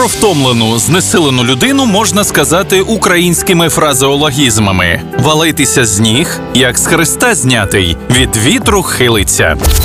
Про втомлену, знесилену людину можна сказати українськими фразеологізмами. Валитися з ніг, як з хреста знятий, від вітру хилиться.